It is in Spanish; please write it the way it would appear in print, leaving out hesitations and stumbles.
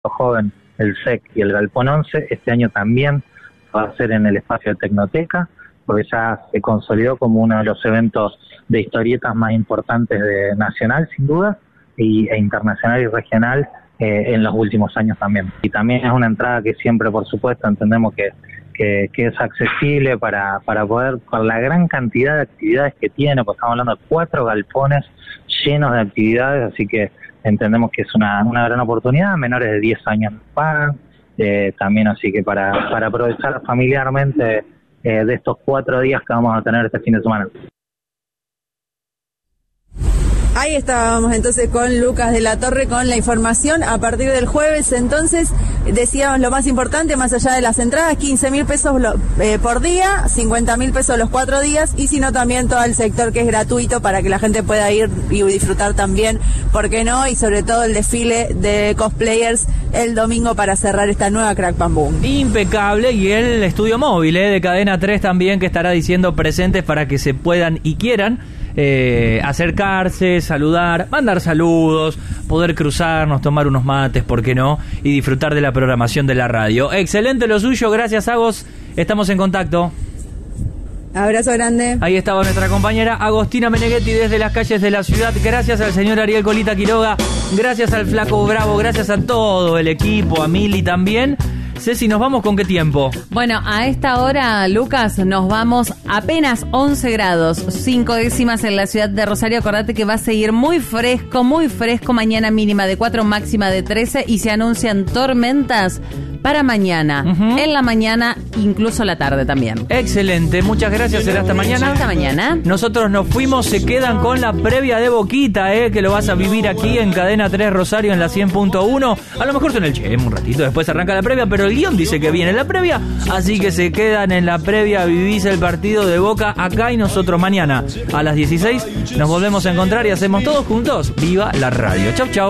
Joven, el SEC y el Galpón 11. Este año también va a ser en el espacio de Tecnoteca, porque ya se consolidó como uno de los eventos de historietas más importantes de nacional, sin duda, e internacional y regional en los últimos años también. Y también es una entrada que siempre, por supuesto, entendemos que es accesible para poder, con la gran cantidad de actividades que tiene, pues estamos hablando de 4 galpones llenos de actividades, así que entendemos que es una gran oportunidad. Menores de 10 años pagan, también, así que para aprovechar familiarmente de estos 4 días que vamos a tener este fin de semana. Ahí estábamos entonces con Lucas de la Torre con la información. A partir del jueves, entonces, decíamos lo más importante, más allá de las entradas, 15.000 pesos por día, 50.000 pesos los 4 días, y si no también todo el sector que es gratuito para que la gente pueda ir y disfrutar también, ¿por qué no? Y sobre todo el desfile de cosplayers el domingo para cerrar esta nueva Crack Bam Boom. Impecable, y el estudio móvil de Cadena 3 también, que estará diciendo presentes para que se puedan y quieran acercarse, saludar, mandar saludos, poder cruzarnos, tomar unos mates, ¿por qué no? Y disfrutar de la programación de la radio. Excelente lo suyo, gracias Agos, estamos en contacto. Abrazo grande. Ahí estaba nuestra compañera Agostina Meneghetti desde las calles de la ciudad. Gracias al señor Ariel Colita Quiroga, gracias al Flaco Bravo, gracias a todo el equipo, a Mili también. Ceci, ¿nos vamos con qué tiempo? Bueno, a esta hora, Lucas, nos vamos apenas 11 grados, 5 décimas en la ciudad de Rosario. Acordate que va a seguir muy fresco, mañana mínima de 4, máxima de 13, y se anuncian tormentas para mañana, en la mañana, incluso la tarde también. Excelente, muchas gracias, será hasta mañana. Hasta mañana. Nosotros nos fuimos, se quedan con la previa de Boquita, que lo vas a vivir aquí en Cadena 3 Rosario en la 100.1. A lo mejor son el Chem un ratito, después arranca la previa, pero el guión dice que viene la previa, así que se quedan en la previa, vivís el partido de Boca acá, y nosotros mañana a las 16 nos volvemos a encontrar y hacemos todos juntos Viva la Radio. Chau, chau.